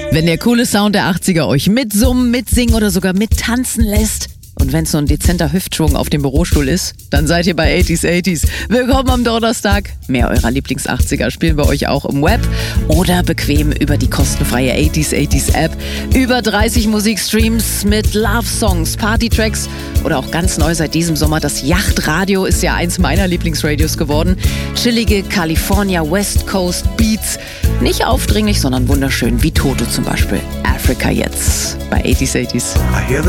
Wenn der coole Sound der 80er euch mitsummen, mitsingen oder sogar mittanzen lässt und wenn es so ein dezenter Hüftschwung auf dem Bürostuhl ist, dann seid ihr bei 80s. Willkommen am Donnerstag. Mehr eurer Lieblings-80er spielen wir euch auch im Web oder bequem über die kostenfreie 80s App. Über 30 Musikstreams mit Love-Songs, Party-Tracks oder auch ganz neu seit diesem Sommer das Yachtradio ist ja eins meiner Lieblingsradios geworden. Chillige California West Coast Beats. Nicht aufdringlich, sondern wunderschön, wie Toto zum Beispiel. Africa jetzt bei 80s.